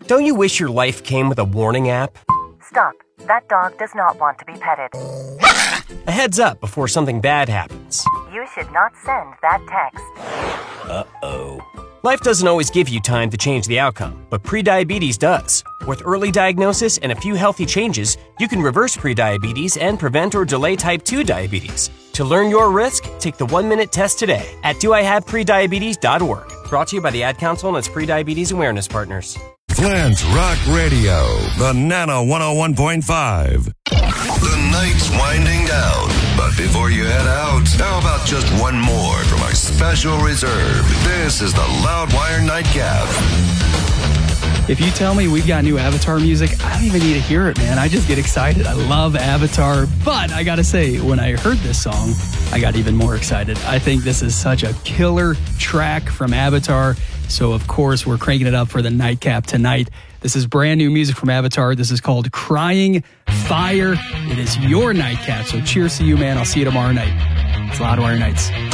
Don't you wish your life came with a warning app? Stop. That dog does not want to be petted. A heads up before something bad happens. You should not send that text. Uh-oh. Life doesn't always give you time to change the outcome, but prediabetes does. With early diagnosis and a few healthy changes, you can reverse prediabetes and prevent or delay type 2 diabetes. To learn your risk, take the 1-minute test today at doihaveprediabetes.org. Brought to you by the Ad Council and its prediabetes awareness partners. Flint's Rock Radio, the Nano 101.5. The night's winding down, but before you head out, how about just one more from our special reserve? This is the Loudwire Nightcap. If you tell me we've got new Avatar music, I don't even need to hear it, man. I just get excited. I love Avatar. But I gotta say, when I heard this song, I got even more excited. I think this is such a killer track from Avatar. So, of course, we're cranking it up for the Nightcap tonight. This is brand new music from Avatar. This is called Crying Fire. It is your Nightcap. So cheers to you, man. I'll see you tomorrow night. It's Loudwire Nights.